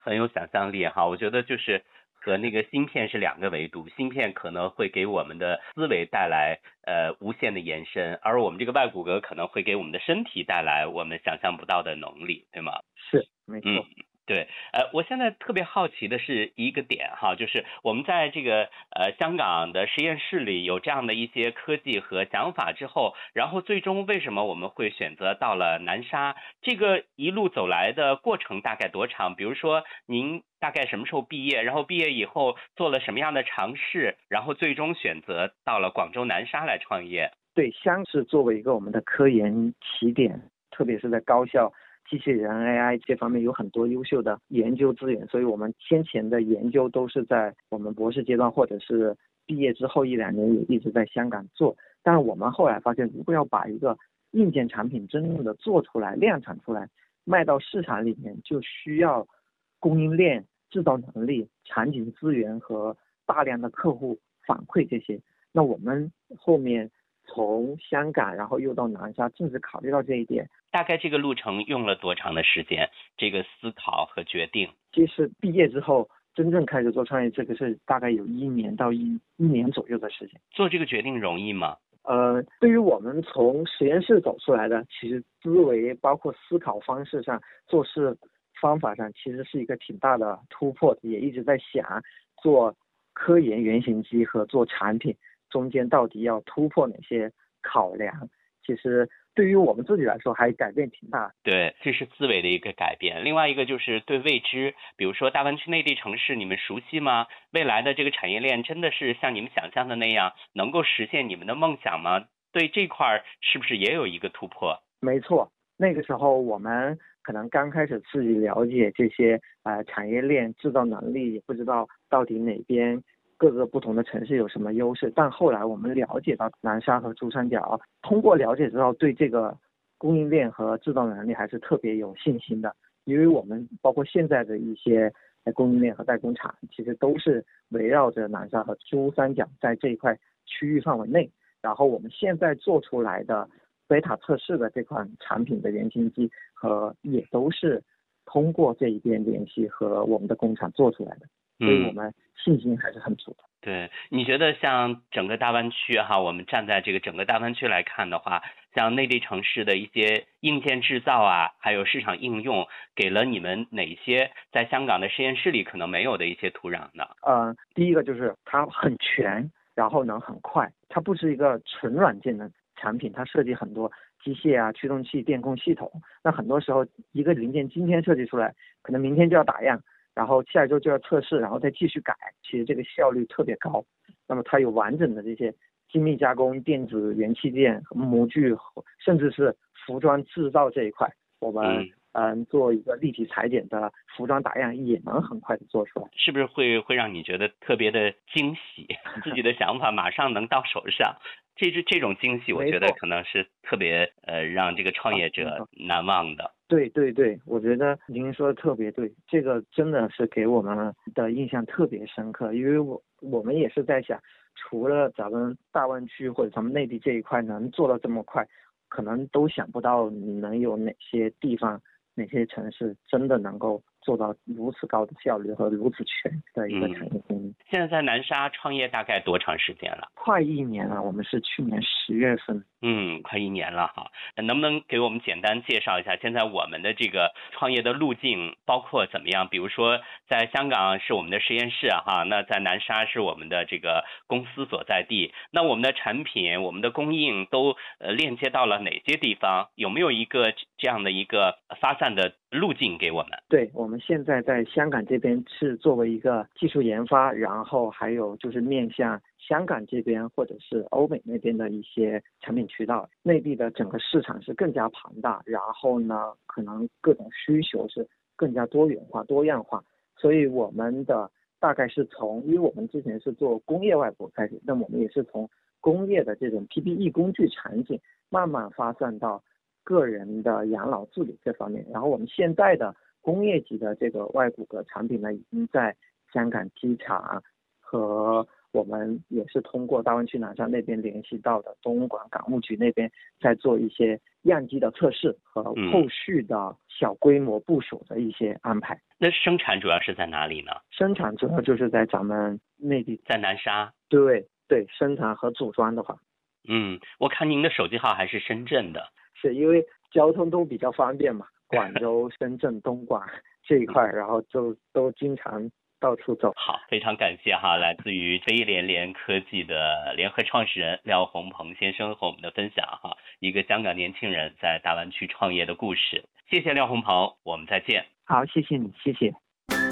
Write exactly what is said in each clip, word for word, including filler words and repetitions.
很有想象力哈。我觉得就是和那个芯片是两个维度，芯片可能会给我们的思维带来呃无限的延伸，而我们这个外骨骼可能会给我们的身体带来我们想象不到的能力，对吗？ 是，没错。 嗯，对，呃，我现在特别好奇的是一个点哈，就是我们在这个呃香港的实验室里有这样的一些科技和想法之后，然后最终为什么我们会选择到了南沙？这个一路走来的过程大概多长？比如说您大概什么时候毕业？然后毕业以后做了什么样的尝试？然后最终选择到了广州南沙来创业？ 对，香是作为一个我们的科研起点，特别是在高校。机器人 A I 这方面有很多优秀的研究资源，所以我们先前的研究都是在我们博士阶段或者是毕业之后一两年也一直在香港做。但是我们后来发现，如果要把一个硬件产品真正的做出来、量产出来，卖到市场里面，就需要供应链、制造能力、产品资源和大量的客户反馈这些。那我们后面从香港，然后又到南沙，正是考虑到这一点。 大概这个路程用了多长的时间？这个思考和决定， 其实毕业之后真正开始做创业，这个是大概有一年到一一年左右的时间。 做这个决定容易吗？ 呃，对于我们从实验室走出来的，其实思维包括思考方式上、做事方法上，其实是一个挺大的突破的。也一直在想，做科研原型机和做产品中间到底要突破哪些考量。其实对于我们自己来说还改变挺大。 对，这是思维的一个改变。另外一个就是对未知，比如说大湾区内地城市，你们熟悉吗？未来的这个产业链真的是像你们想象的那样，能够实现你们的梦想吗？对这块是不是也有一个突破？ 没错，那个时候我们可能刚开始自己了解这些呃产业链制造能力，也不知道到底哪边各个不同的城市有什么优势。但后来我们了解到南沙和珠三角，通过了解之后，对这个供应链和制造能力还是特别有信心的。因为我们包括现在的一些供应链和代工厂，其实都是围绕着南沙和珠三角在这一块区域范围内。然后我们现在做出来的beta 测试的这款产品的原型机和也都是通过这一边联系和我们的工厂做出来的，所以我们信心还是很足的。 对，你觉得像整个大湾区哈，我们站在这个整个大湾区来看的话，像内地城市的一些硬件制造啊，还有市场应用，给了你们哪些在香港的实验室里可能没有的一些土壤呢？ 呃，第一个就是它很全，然后呢很快，它不是一个纯软件的产品，它设计很多机械啊、驱动器、电控系统。那很多时候一个零件今天设计出来，可能明天就要打样，然后下一周就要测试，然后再继续改，其实这个效率特别高。那么它有完整的这些精密加工、电子元器件、模具，甚至是服装制造这一块，我们、嗯嗯，做一个立体裁剪的服装打样也能很快的做出来。 是不是会会让你觉得特别的惊喜？自己的想法马上能到手上，这这这种惊喜，我觉得可能是特别呃让这个创业者难忘的。 对对对，我觉得您说的特别对，这个真的是给我们的印象特别深刻，因为我我们也是在想，除了咱们大湾区或者咱们内地这一块能做到这么快，可能都想不到能有哪些地方、哪些城市真的能够做到如此高的效率和如此全的一个产业供应、嗯。 现在在南沙创业大概多长时间了？ 快一年了，我们是去年十月份。 嗯，快一年了哈，能不能给我们简单介绍一下现在我们的这个创业的路径包括怎么样？比如说在香港是我们的实验室哈，那在南沙是我们的这个公司所在地，那我们的产品、我们的供应都呃链接到了哪些地方？有没有一个这样的一个发散的路径给我们？ 对，我们现在在香港这边是作为一个技术研发，然后还有就是面向香港这边或者是欧美那边的一些产品渠道。内地的整个市场是更加庞大，然后呢可能各种需求是更加多元化多样化，所以我们的大概是从，因为我们之前是做工业外部开始，那我们也是从工业的这种 P P E 工具场景慢慢发散到个人的养老自理这方面。然后我们现在的工业级的这个外骨骼产品呢，已经在香港机场和我们也是通过大湾区南山那边联系到的东莞港务局那边，在做一些样机的测试和后续的小规模部署的一些安排。 嗯、那生产主要是在哪里呢？ 生产主要就是在咱们内地， 在南沙。 对对，生产和组装的话， 嗯，我看您的手机号还是深圳的， 是因为交通都比较方便嘛，广州、深圳、东莞这一块，然后就都经常到处走。 好，非常感谢哈，来自于飞联联科技的联合创始人廖宏鹏先生和我们的分享哈，一个香港年轻人在大湾区创业的故事。谢谢廖宏鹏，我們再見。 好，謝謝你，謝謝。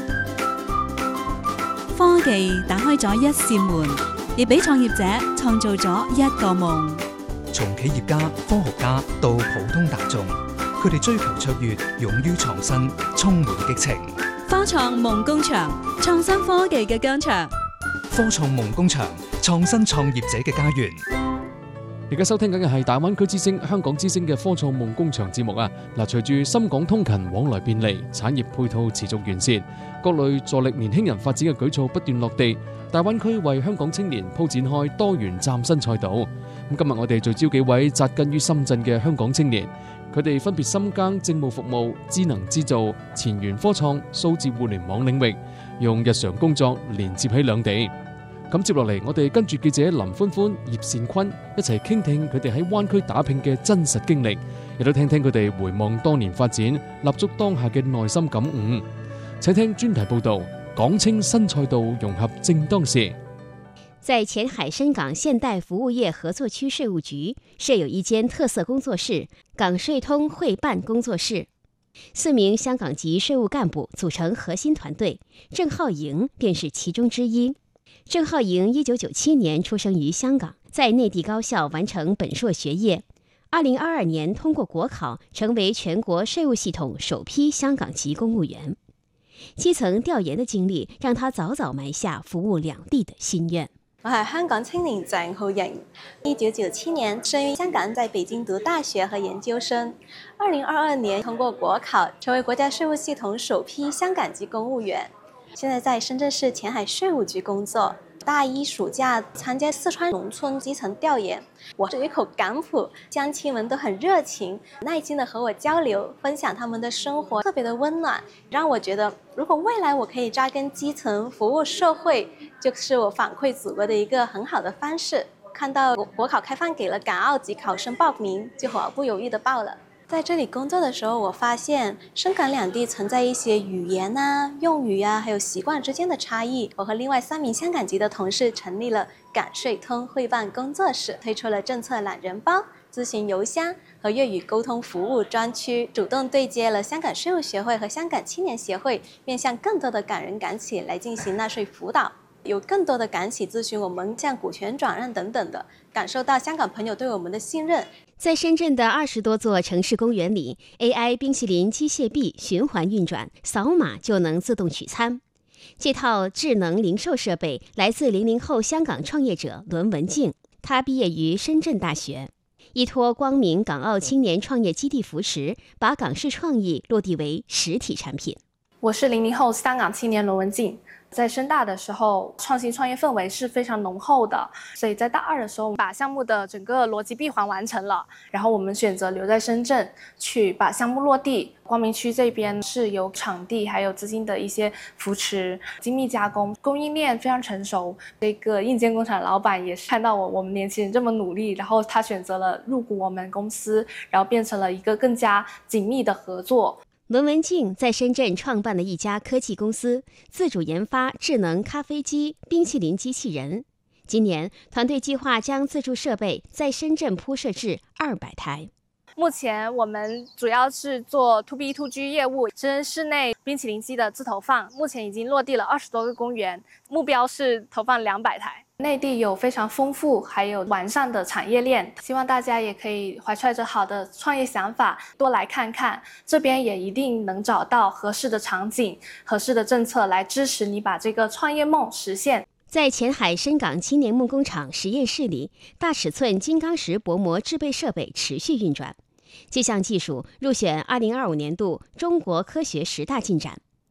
科技打開咗一扇門，亦俾創業者創造咗一個夢。 從企業家、科學家到普通大眾，佢哋追求卓越，勇於創新，充滿激情。 科創夢工場，創新科技嘅疆場。 科創夢工場，創新創業者嘅家園。 而家收聽緊嘅係大灣區之聲、香港之聲嘅科創夢工場節目啊！嗱，隨住深港通勤往來便利，產業配套持續完善，各類助力年輕人發展嘅舉措不斷落地，大灣區為香港青年鋪展開多元嶄新賽道。咁今日我哋聚焦幾位紮根於深圳嘅香港青年，佢哋分別深耕政務服務、智能製造、前沿科創、數字互聯網領域，用日常工作連接起兩地。咁接落嚟，我哋跟住記者林歡歡、葉善坤一齊傾聽佢哋喺灣區打拼嘅真實經歷，亦都聽聽佢哋回望多年發展、立足當下嘅內心感悟。請聽專題報導，港青新賽道融合正當時。 在前海深港現代服務業合作區稅務局設有一間特色工作室——港稅通會辦工作室。四名香港籍稅務幹部組成核心團隊，鄭浩瑩便是其中之一。鄭浩瑩一九九七年出生於香港，在內地高校完成本碩學業。二零二二年通過國考，成為全國稅務系統首批香港籍公務員。基層調研的經歷，讓他早早埋下服務兩地的心願。 我係香港青年鄭浩瑩，一九九七年生於香港，在北京讀大學和研究生。二零二二年通過國考，成為國家稅務系統首批香港籍公務員。現在在深圳市前海稅務局工作。大一暑假參加四川農村基層調研，我是一口港普，鄉親們都很熱情，耐心的和我交流，分享他們的生活，特別的溫暖，讓我覺得如果未來我可以扎根基層，服務社會，就是我反饋祖國的一個很好的方式。看到國考開放給了港澳籍考生報名，就毫不猶豫的報了。在這裡工作的時候，我發現深港兩地存在一些語言啊、用語啊，還有習慣之間的差異。我和另外三名香港籍的同事成立了港稅通會辦工作室，推出了政策懶人包、諮詢郵箱和粵語溝通服務專區，主動對接了香港稅務協會和香港青年協會，面向更多的港人港企來進行納稅輔導。有更多的港企諮詢我們，像股權轉讓等等的，感受到香港朋友對我們的信任。 在深圳的二十多座城市公園裡 ，A I 冰淇淋機械臂循環運轉，掃碼就能自動取餐。這套智能零售設備來自零零後香港創業者倫文靜，他畢業於深圳大學，依託光明港澳青年創業基地扶持，把港式創意落地為實體產品。 我是零零後香港青年倫文靜。在深大的時候，創新創業氛圍是非常濃厚的，所以在大二的時候，把項目的整個邏輯閉環完成了。然後我們選擇留在深圳，去把項目落地。光明區這邊是有場地，還有資金的一些扶持，精密加工，供應鏈非常成熟。這個硬件工廠老闆也是看到我我們年輕人這麼努力，然後他選擇了入股我們公司，然後變成了一個更加緊密的合作。 倫文靜在深圳創辦了一家科技公司，自主研發智能咖啡機、冰淇淋機器人。今年，團隊計劃將自助設備在深圳鋪設至二百台。 目前我們主要是做 to B to G 業務，深圳市內冰淇淋機的自投放，目前已經落地了二十多個公園，目標是投放兩百台。內地有非常豐富還有完善的產業鏈，希望大家也可以懷揣着好的創業想法，多來看看，這邊也一定能找到合適的場景、合適的政策來支持你把這個創業夢實現。 在前海深港青年夢工廠實驗室裡，大尺寸金剛石薄膜製備設備持續運轉。這項技術入選二零二五年度中國科學十大進展。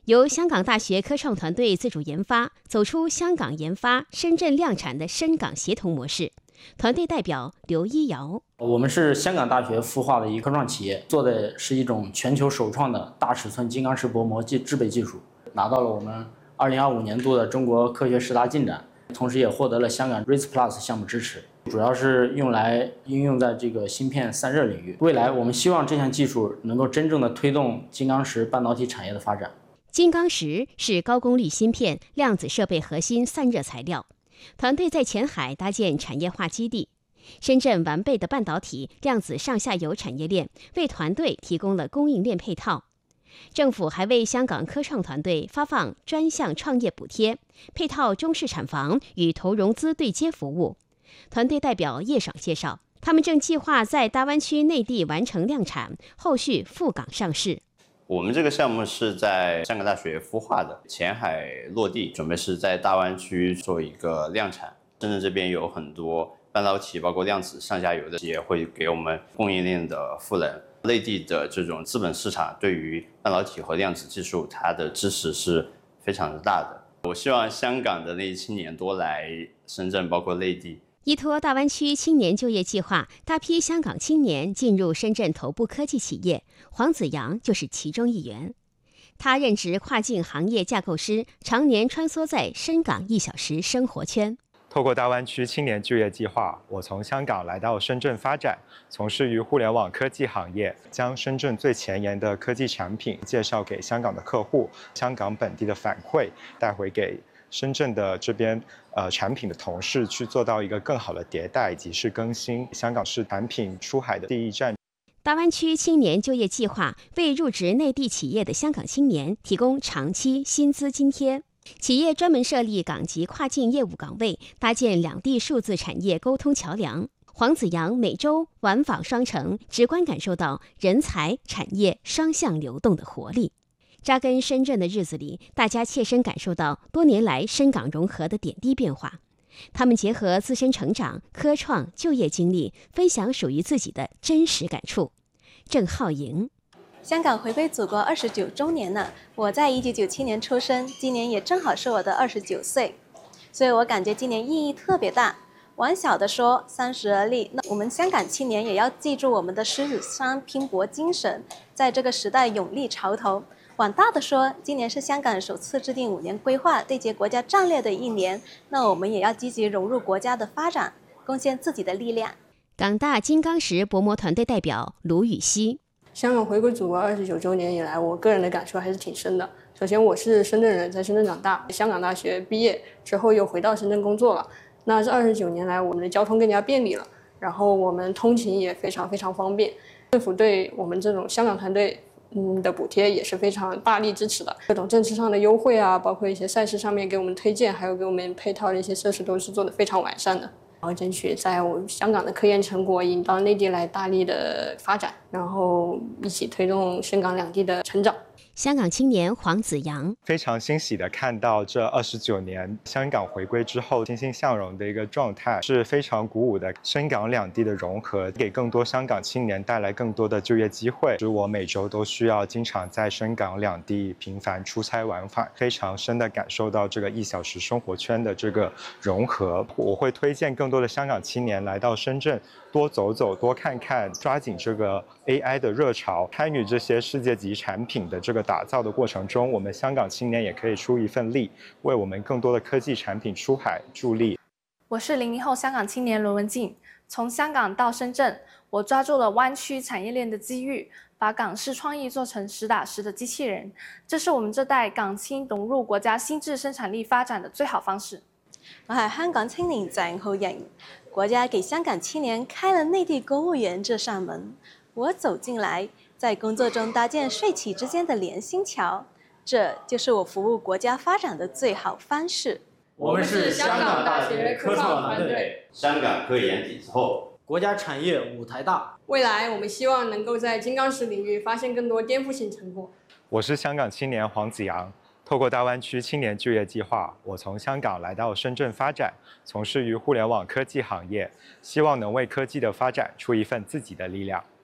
由香港大学科创团队自主研发，走出香港研发、深圳量产的深港协同模式。团队代表刘一瑶： 我们是香港大学孵化的一个科创企业，做的是一种全球首创的大尺寸金刚石薄膜技制备技术，拿到了我们二零二五年度的中国科学十大进展，同时也获得了香港 R I S Plus 项目支持，主要是用来应用在这个芯片散热领域。未来我们希望这项技术能够真正的推动金刚石半导体产业的发展。 金刚石是高功率芯片、量子设备核心散热材料。团队在前海搭建产业化基地，深圳完备的半导体、量子上下游产业链为团队提供了供应链配套。政府还为香港科创团队发放专项创业补贴，配套中式产房与投融资对接服务。团队代表叶爽介绍，他们正计划在大湾区内地完成量产，后续赴港上市。 我们这个项目是在香港大学孵化的，前海落地，准备是在大湾区做一个量产。深圳这边有很多半导体，包括量子上下游的企业会给我们供应链的赋能。内地的这种资本市场对于半导体和量子技术，它的支持是非常的大的。我希望香港的内地青年多来深圳，包括内地。 依托大湾区青年就业计划，大批香港青年进入深圳头部科技企业，黄子阳就是其中一员。他任职跨境行业架构师，常年穿梭在深港一小时生活圈。 透过大湾区青年就业计划，我从香港来到深圳发展，从事于互联网科技行业，将深圳最前沿的科技产品介绍给香港的客户，香港本地的反馈带回给深圳的这边呃产品的同事，去做到一个更好的迭代以及是更新。香港是产品出海的第一站。 大湾区青年就业计划为入职内地企业的香港青年提供长期薪资津贴。企业专门设立港级跨境业务岗位，搭建两地数字产业沟通桥梁。黄子阳每周晚访双城，直观感受到人才、产业双向流动的活力。扎根深圳的日子里，大家切身感受到多年来深港融合的点滴变化。他们结合自身成长、科创、就业经历，分享属于自己的真实感触。郑浩莹。 香港回归祖国二十九周年了，我在一九九七年出生，今年也正好是我的二十九岁，所以我感觉今年意义特别大。往小的说，三十而立，那我们香港青年也要记住我们的狮子山拼搏精神，在这个时代勇立潮头。往大的说，今年是香港首次制定五年规划、对接国家战略的一年，那我们也要积极融入国家的发展，贡献自己的力量。 港大金刚石薄膜团队代表卢雨熙。 香港回归祖国二十九周年以来，我个人的感受还是挺深的。首先，我是深圳人，在深圳长大，香港大学毕业之后又回到深圳工作了。那这二十九年来，我们的交通更加便利了，然后我们通勤也非常非常方便。政府对我们这种香港团队嗯的补贴也是非常大力支持的，各种政策上的优惠啊，包括一些赛事上面给我们推荐，还有给我们配套的一些设施都是做得非常完善的。然后争取在我们香港的科研成果引到内地来大力的发展，然后一起推动深港两地的成长。 香港青年黄子阳非常欣喜的看到这二十九年香港回归之后欣欣向荣的一个状态，是非常鼓舞的。深港两地的融合给更多香港青年带来更多的就业机会，使我每周都需要经常在深港两地频繁出差往返，非常深的感受到这个一小时生活圈的这个融合。我会推荐更多的香港青年来到深圳多走走多看看，抓紧这个 A I 的热潮，参与这些世界级产品的这个打造的过程中，我们香港青年也可以出一份力，为我们更多的科技产品出海助力。 我是零零后香港青年罗文静，从香港到深圳，我抓住了湾区产业链的機遇，把港式創意做成實打實的機器人，這是我們這代港青融入國家新質生產力發展的最好方式。 我係香港青年鄭浩瑩，國家給香港青年開了內地公務員這扇門，我走進來，在工作中搭建帥氣之間的連心橋，這就是我服務國家發展的最好方式。 我們是香港大學科創團隊， 香港科研底子厚， 國家產業舞台大。 未來我們希望能夠在金剛石領域發現更多顛覆性成果。 我是香港青年黃子陽，透過大灣區青年就業計劃，我從香港來到深圳發展，從事於互聯網科技行業，希望能為科技的發展出一份自己的力量。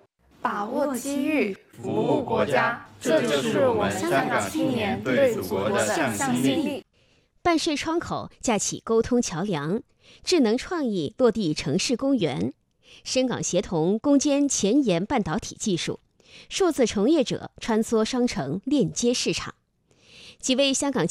把握机遇， 服务国家，这就是我们香港青年对祖国的向心力。 办税窗口架起沟通桥梁，智能创意落地城市公园，深港协同攻坚前沿半导体技术，数字从业者穿梭商城链接市场。几位香港